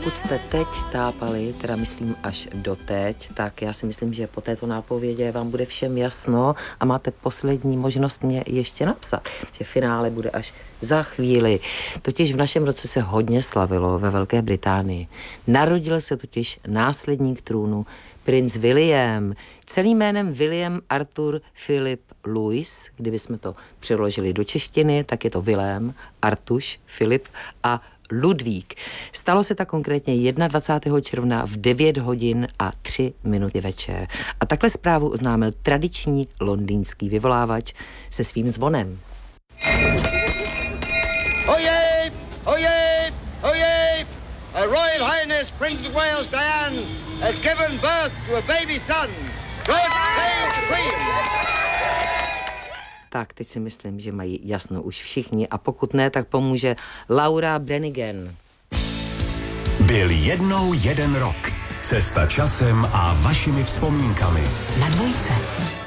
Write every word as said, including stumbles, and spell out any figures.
pokud jste teď tápali, teda myslím až doteď, tak já si myslím, že po této nápovědě vám bude všem jasno a máte poslední možnost mě ještě napsat, že finále bude až za chvíli. Totiž v našem roce se hodně slavilo ve Velké Británii. Narodil se totiž následník trůnu princ William. Celým jménem William Arthur Philip Louis, kdybychom to přeložili do češtiny, tak je to Vilém, Artuš, Filip a Ludvík. Stalo se tak konkrétně dvacátého prvního června v devět hodin a tři minuty večer. A takhle zprávu oznámil tradiční londýnský vyvolávač se svým zvonem. Oyez! Oyez! Oyez! Her Royal Highness Princess of Wales Diane has given birth to a baby son. God save the Queen! Tak, teď si myslím, že mají jasno už všichni a pokud ne, tak pomůže Laura Branigan. Byl jednou jeden rok. Cesta časem a vašimi vzpomínkami. Na dvojce.